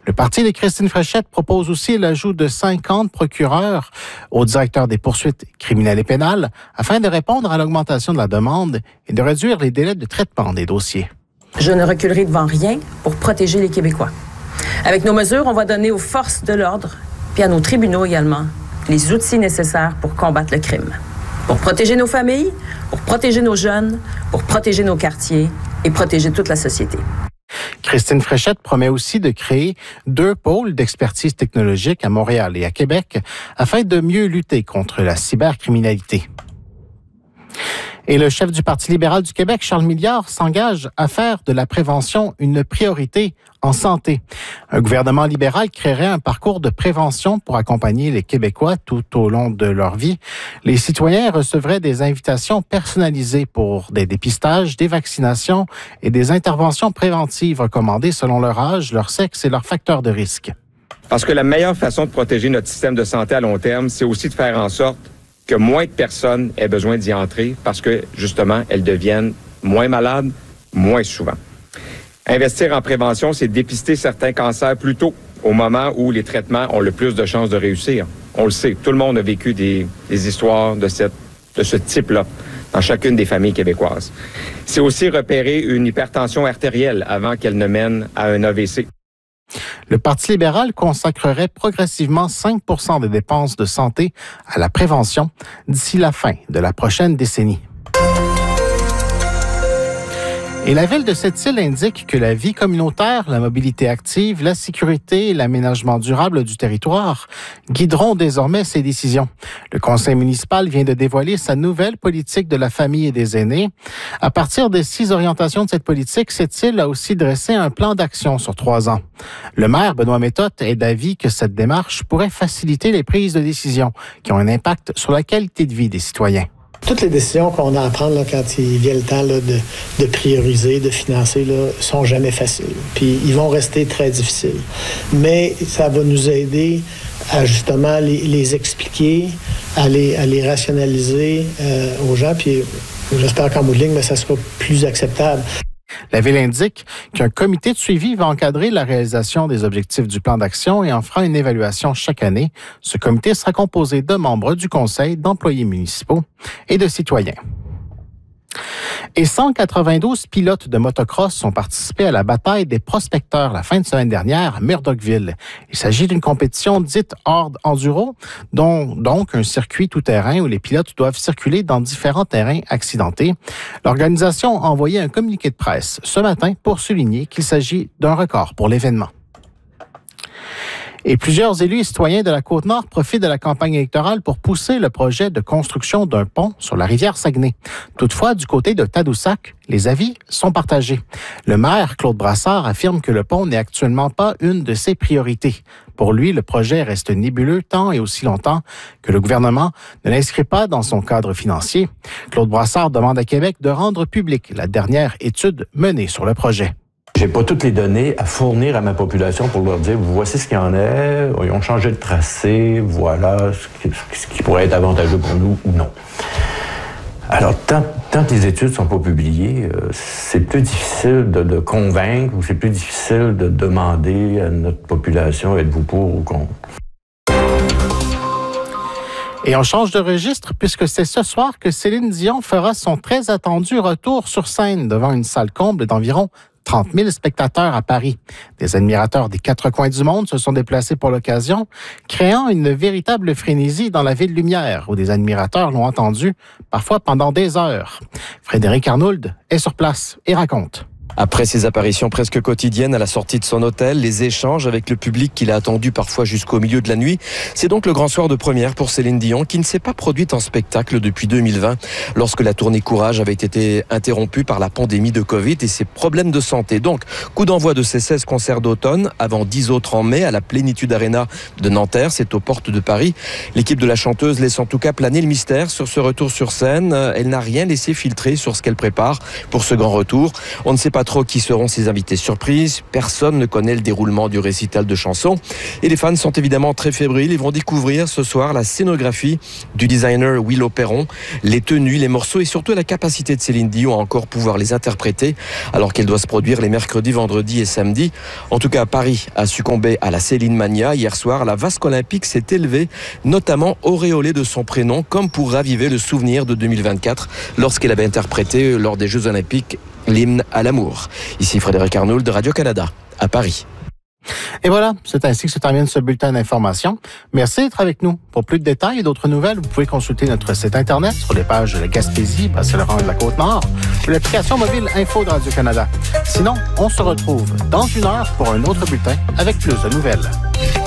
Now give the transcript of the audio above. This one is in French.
Le parti de Christine Fréchette propose aussi l'ajout de 50 procureurs au directeur des poursuites criminelles et pénales afin de répondre à l'augmentation de la demande et de réduire les délais de traitement des dossiers. Je ne reculerai devant rien pour protéger les Québécois. Avec nos mesures, on va donner aux forces de l'ordre, puis à nos tribunaux également, les outils nécessaires pour combattre le crime. Pour protéger nos familles, pour protéger nos jeunes, pour protéger nos quartiers et protéger toute la société. Christine Fréchette promet aussi de créer 2 pôles d'expertise technologique à Montréal et à Québec afin de mieux lutter contre la cybercriminalité. Et le chef du Parti libéral du Québec, Charles Milliard, s'engage à faire de la prévention une priorité en santé. Un gouvernement libéral créerait un parcours de prévention pour accompagner les Québécois tout au long de leur vie. Les citoyens recevraient des invitations personnalisées pour des dépistages, des vaccinations et des interventions préventives recommandées selon leur âge, leur sexe et leurs facteurs de risque. Parce que la meilleure façon de protéger notre système de santé à long terme, c'est aussi de faire en sorte que moins de personnes aient besoin d'y entrer parce que, justement, elles deviennent moins malades, moins souvent. Investir en prévention, c'est dépister certains cancers plus tôt, au moment où les traitements ont le plus de chances de réussir. On le sait, tout le monde a vécu des histoires de ce type-là dans chacune des familles québécoises. C'est aussi repérer une hypertension artérielle avant qu'elle ne mène à un AVC. Le Parti libéral consacrerait progressivement 5 % des dépenses de santé à la prévention d'ici la fin de la prochaine décennie. Et la ville de Sept-Îles indique que la vie communautaire, la mobilité active, la sécurité et l'aménagement durable du territoire guideront désormais ses décisions. Le conseil municipal vient de dévoiler sa nouvelle politique de la famille et des aînés. À partir des 6 orientations de cette politique, Sept-Îles a aussi dressé un plan d'action sur 3 ans. Le maire, Benoît Méthode, est d'avis que cette démarche pourrait faciliter les prises de décisions qui ont un impact sur la qualité de vie des citoyens. Toutes les décisions qu'on a à prendre là, quand il vient le temps là, de prioriser, de financer, là, sont jamais faciles. Puis ils vont rester très difficiles. Mais ça va nous aider à justement les expliquer, à les rationaliser aux gens. Puis j'espère qu'en bout de ligne, ça sera plus acceptable. La Ville indique qu'un comité de suivi va encadrer la réalisation des objectifs du plan d'action et en fera une évaluation chaque année. Ce comité sera composé de membres du Conseil, d'employés municipaux et de citoyens. Et 192 pilotes de motocross ont participé à la bataille des prospecteurs la fin de semaine dernière à Murdochville. Il s'agit d'une compétition dite hors enduro, dont donc un circuit tout-terrain où les pilotes doivent circuler dans différents terrains accidentés. L'organisation a envoyé un communiqué de presse ce matin pour souligner qu'il s'agit d'un record pour l'événement. Et plusieurs élus et citoyens de la Côte-Nord profitent de la campagne électorale pour pousser le projet de construction d'un pont sur la rivière Saguenay. Toutefois, du côté de Tadoussac, les avis sont partagés. Le maire, Claude Brassard, affirme que le pont n'est actuellement pas une de ses priorités. Pour lui, le projet reste nébuleux tant et aussi longtemps que le gouvernement ne l'inscrit pas dans son cadre financier. Claude Brassard demande à Québec de rendre publique la dernière étude menée sur le projet. J'ai pas toutes les données à fournir à ma population pour leur dire, voici ce qu'il y en est, ils ont changé de tracé, voilà ce qui pourrait être avantageux pour nous ou non. Alors, tant que les études sont pas publiées, c'est plus difficile de convaincre ou c'est plus difficile de demander à notre population, êtes-vous pour ou contre? Et on change de registre puisque c'est ce soir que Céline Dion fera son très attendu retour sur scène devant une salle comble d'environ 30 000 spectateurs à Paris. Des admirateurs des 4 coins du monde se sont déplacés pour l'occasion, créant une véritable frénésie dans la ville lumière, où des admirateurs l'ont entendu, parfois pendant des heures. Frédéric Arnould est sur place et raconte. Après ses apparitions presque quotidiennes à la sortie de son hôtel, les échanges avec le public qu'il a attendu parfois jusqu'au milieu de la nuit, c'est donc le grand soir de première pour Céline Dion qui ne s'est pas produite en spectacle depuis 2020 lorsque la tournée Courage avait été interrompue par la pandémie de Covid et ses problèmes de santé. Donc, coup d'envoi de ses 16 concerts d'automne avant 10 autres en mai à la Plénitude Arena de Nanterre, c'est aux portes de Paris. L'équipe de la chanteuse laisse en tout cas planer le mystère sur ce retour sur scène. Elle n'a rien laissé filtrer sur ce qu'elle prépare pour ce grand retour. On ne sait pas trop qui seront ses invités surprises. Personne ne connaît le déroulement du récital de chansons. Et les fans sont évidemment très fébriles. Ils vont découvrir ce soir la scénographie du designer Willow Perron, les tenues, les morceaux et surtout la capacité de Céline Dion à encore pouvoir les interpréter alors qu'elle doit se produire les mercredis, vendredis et samedis. En tout cas, Paris a succombé à la Céline Mania. Hier soir, la vasque olympique s'est élevée, notamment auréolée de son prénom, comme pour raviver le souvenir de 2024 lorsqu'elle avait interprété lors des Jeux olympiques l'hymne à l'amour. Ici Frédéric Arnould de Radio-Canada, à Paris. Et voilà, c'est ainsi que se termine ce bulletin d'information. Merci d'être avec nous. Pour plus de détails et d'autres nouvelles, vous pouvez consulter notre site Internet sur les pages de la Gaspésie, Bas-Saint-Laurent et de la Côte-Nord, ou l'application mobile Info de Radio-Canada. Sinon, on se retrouve dans 1 heure pour un autre bulletin avec plus de nouvelles.